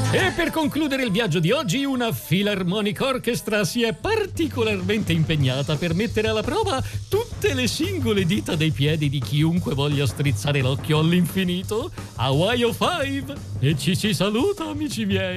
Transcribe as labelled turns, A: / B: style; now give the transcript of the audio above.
A: E per concludere il viaggio di oggi, una Philharmonic Orchestra si è particolarmente impegnata per mettere alla prova tutte le singole dita dei piedi di chiunque voglia strizzare l'occhio all'infinito. Hawaii 5! E ci si saluta, amici miei!